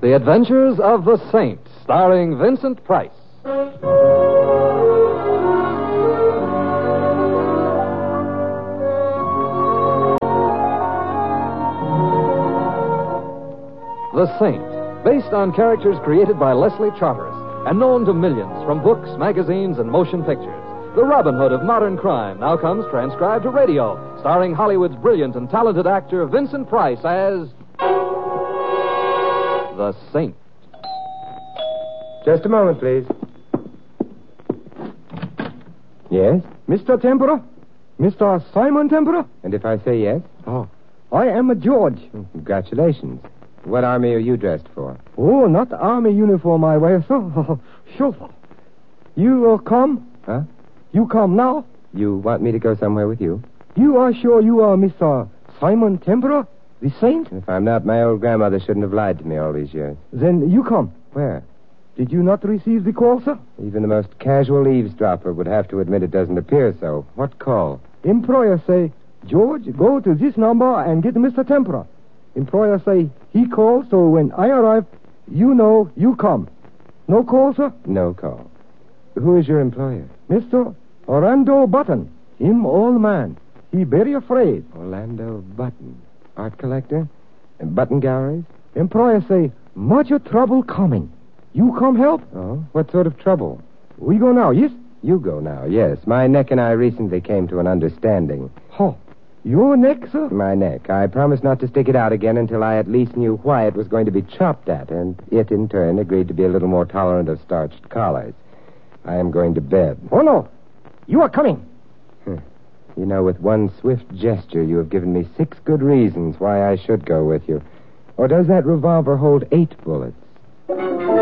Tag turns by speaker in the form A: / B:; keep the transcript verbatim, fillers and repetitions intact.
A: The Adventures of the Saint, starring Vincent Price. The Saint, based on characters created by Leslie Charteris and known to millions from books, magazines, and motion pictures. The Robin Hood of modern crime now comes transcribed to radio, starring Hollywood's brilliant and talented actor Vincent Price as the Saint.
B: Just a moment, please. Yes?
C: Mister Tempera? Mister Simon Tempera?
B: And if I say yes?
C: Oh, I am a George.
B: Congratulations. What army are you dressed for?
C: Oh, not army uniform I wear, sir. Chauffeur. You uh, come?
B: Huh?
C: You come now?
B: You want me to go somewhere with you?
C: You are sure you are Mister Simon Tempera, the Saint?
B: If I'm not, my old grandmother shouldn't have lied to me all these years.
C: Then you come.
B: Where?
C: Did you not receive the call, sir?
B: Even the most casual eavesdropper would have to admit it doesn't appear so. What call?
C: Employer say, George, go to this number and get Mister Tempera. Employer say, he called, so when I arrive, you know you come. No call, sir?
B: No call. Who is your employer?
C: Mister Orlando Button. Him old man. He very afraid.
B: Orlando Button. Art collector? And Button galleries?
C: Employer say, much trouble coming. You come help?
B: Oh, what sort of trouble?
C: We go now, yes?
B: You go now, yes. My neck and I recently came to an understanding.
C: Oh, your neck, sir?
B: My neck. I promised not to stick it out again until I at least knew why it was going to be chopped at, and it, in turn, agreed to be a little more tolerant of starched collars. I am going to bed.
C: Oh, no. You are coming.
B: You know, with one swift gesture, you have given me six good reasons why I should go with you. Or does that revolver hold eight bullets?